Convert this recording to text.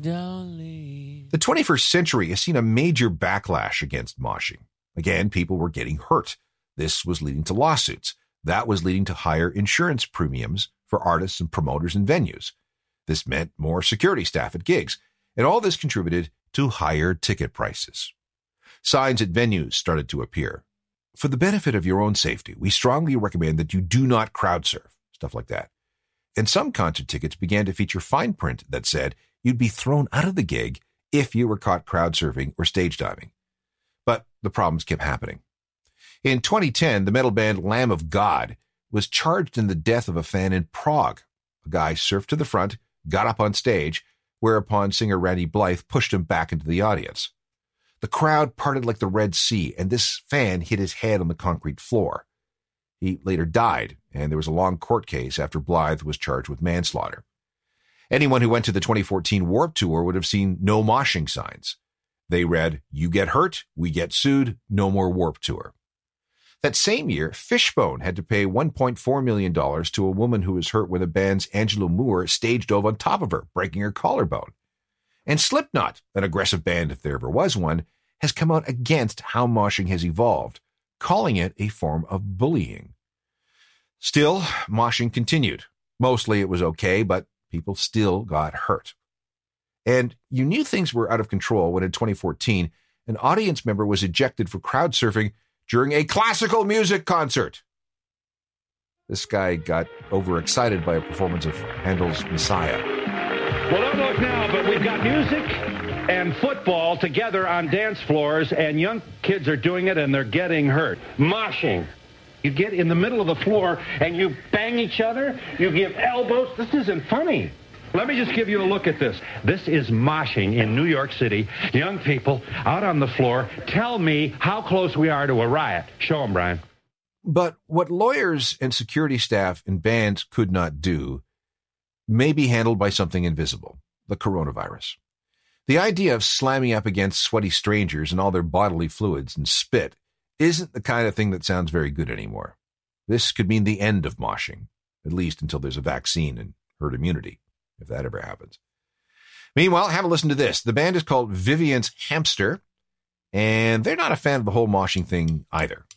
don't leave. The 21st century has seen a major backlash against moshing. Again, people were getting hurt. This was leading to lawsuits. That was leading to higher insurance premiums for artists and promoters and venues. This meant more security staff at gigs, and all this contributed to higher ticket prices. Signs at venues started to appear. For the benefit of your own safety, we strongly recommend that you do not crowd surf, stuff like that. And some concert tickets began to feature fine print that said you'd be thrown out of the gig if you were caught crowd surfing or stage diving. But the problems kept happening. In 2010, the metal band Lamb of God was charged in the death of a fan in Prague. A guy surfed to the front, got up on stage, whereupon singer Randy Blythe pushed him back into the audience. The crowd parted like the Red Sea, and this fan hit his head on the concrete floor. He later died, and there was a long court case after Blythe was charged with manslaughter. Anyone who went to the 2014 Warped Tour would have seen no moshing signs. They read, "You get hurt, we get sued, no more Warped Tour." That same year, Fishbone had to pay $1.4 million to a woman who was hurt when the band's Angelo Moore stage dove on top of her, breaking her collarbone. And Slipknot, an aggressive band if there ever was one, has come out against how moshing has evolved, calling it a form of bullying. Still, moshing continued. Mostly it was okay, but people still got hurt. And you knew things were out of control when in 2014, an audience member was ejected for crowd surfing during a classical music concert. This guy got overexcited by a performance of Handel's Messiah. Well, don't look now, but we've got music and football together on dance floors, and young kids are doing it, and they're getting hurt. Moshing. You get in the middle of the floor, and you bang each other. You give elbows. This isn't funny. Let me just give you a look at this. This is moshing in New York City. Young people out on the floor. Tell me how close we are to a riot. Show them, Brian. But what lawyers and security staff in bands could not do may be handled by something invisible, the coronavirus. The idea of slamming up against sweaty strangers and all their bodily fluids and spit isn't the kind of thing that sounds very good anymore. This could mean the end of moshing, at least until there's a vaccine and herd immunity, if that ever happens. Meanwhile, have a listen to this. The band is called Vivian's Hamster, and they're not a fan of the whole moshing thing either.